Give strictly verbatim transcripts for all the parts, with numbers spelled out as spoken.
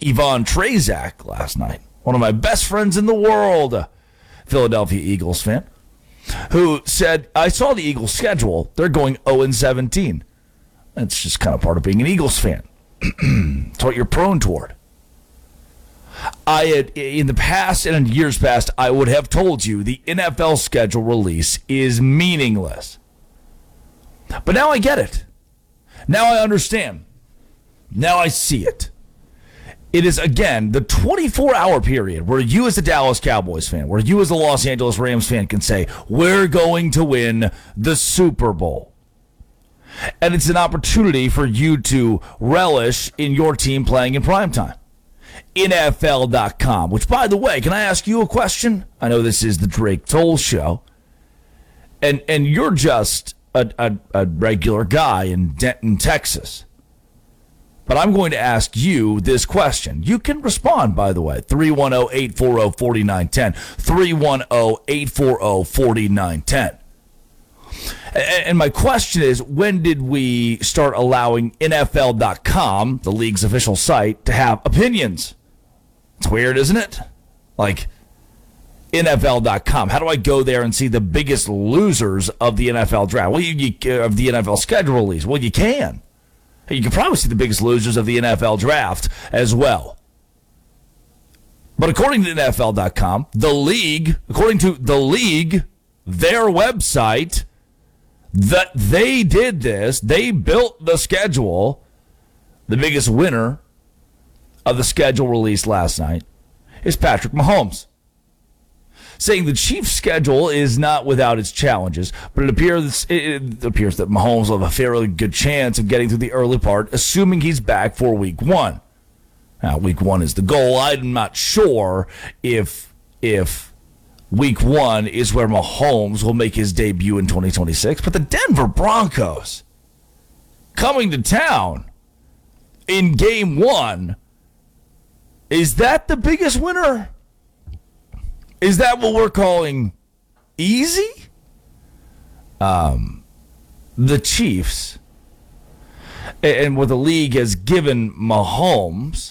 Ivan Trezak last night, one of my best friends in the world, Philadelphia Eagles fan, who said, I saw the Eagles schedule. They're going oh and seventeen. That's just kind of part of being an Eagles fan. It's what you're prone toward. I had, in the past and in years past, I would have told you the N F L schedule release is meaningless. But now I get it. Now I understand. Now I see it. It is, again, the twenty-four hour period where you as a Dallas Cowboys fan, where you as a Los Angeles Rams fan can say, we're going to win the Super Bowl. And it's an opportunity for you to relish in your team playing in primetime. N F L dot com, which, by the way, can I ask you a question? I know this is the Drake Toll Show, and and you're just a, a, a regular guy in Denton, Texas. But I'm going to ask you this question. You can respond, by the way, three one zero, eight four zero, four nine one zero, three one zero, eight four zero, four nine one zero. And my question is, when did we start allowing N F L dot com, the league's official site, to have opinions? It's weird, isn't it? Like, N F L dot com. How do I go there and see the biggest losers of the N F L draft? Well, you, you, of the N F L schedule release. Well, you can. You can probably see the biggest losers of the N F L draft as well. But according to N F L dot com, the league, according to the league, their website, that they did this, they built the schedule. The biggest winner of the schedule released last night is Patrick Mahomes, saying the Chiefs' schedule is not without its challenges, but it appears it appears that Mahomes will have a fairly good chance of getting through the early part, assuming he's back for week one. Now, week one is the goal. I'm not sure if if week one is where Mahomes will make his debut in twenty twenty-six, but the Denver Broncos coming to town in game one, is that the biggest winner? Is that what we're calling easy? Um, the Chiefs, and what the league has given Mahomes,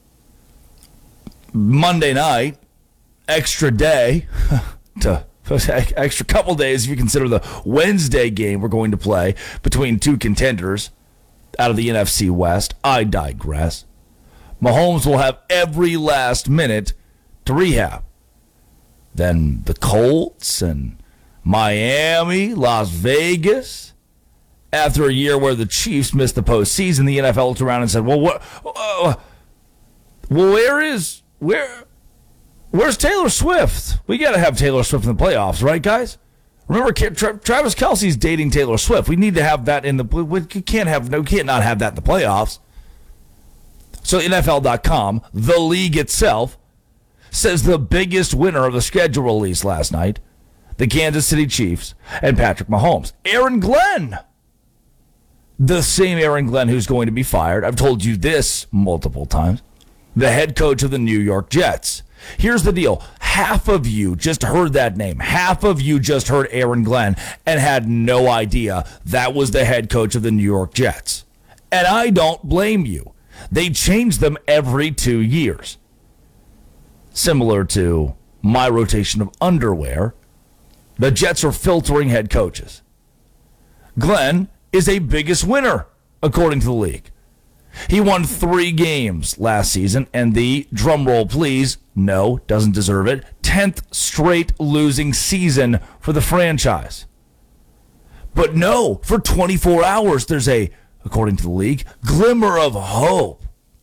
Monday night, extra day, to extra couple days if you consider the Wednesday game we're going to play between two contenders out of the N F C West. I digress. Mahomes will have every last minute to rehab. Then the Colts and Miami, Las Vegas. After a year where the Chiefs missed the postseason, the N F L looked around and said, "Well, what? Uh, well, where is where? Where's Taylor Swift? We got to have Taylor Swift in the playoffs, right, guys? Remember, Tra- Travis Kelce's dating Taylor Swift. We need to have that in the. We can't have no. Can't not have that in the playoffs." So N F L dot com, the league itself, says the biggest winner of the schedule release last night, the Kansas City Chiefs and Patrick Mahomes. Aaron Glenn, the same Aaron Glenn who's going to be fired. I've told you this multiple times. The head coach of the New York Jets. Here's the deal. Half of you just heard that name. Half of you just heard Aaron Glenn and had no idea that was the head coach of the New York Jets. And I don't blame you. They change them every two years. Similar to my rotation of underwear, the Jets are filtering head coaches. Glenn is a biggest winner, according to the league. He won three games last season, and the, drumroll please, no, doesn't deserve it, tenth straight losing season for the franchise. But no, for twenty-four hours, there's a, according to the league, glimmer of hope.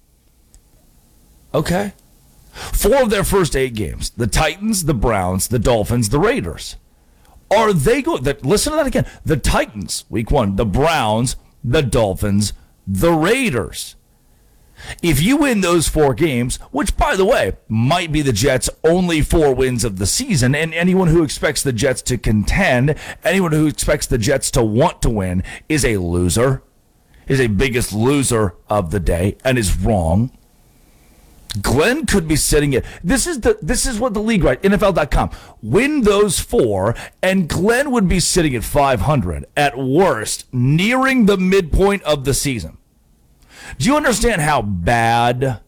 Okay. Four of their first eight games, the Titans, the Browns, the Dolphins, the Raiders. Are they going, listen to that again, the Titans, week one, the Browns, the Dolphins, the Raiders. If you win those four games, which, by the way, might be the Jets' only four wins of the season, and anyone who expects the Jets to contend, anyone who expects the Jets to want to win is a loser, is a biggest loser of the day, and is wrong. Glenn could be sitting at, this is the this is what the league, right, N F L dot com, win those four, and Glenn would be sitting at five hundred, at worst, nearing the midpoint of the season. Do you understand how bad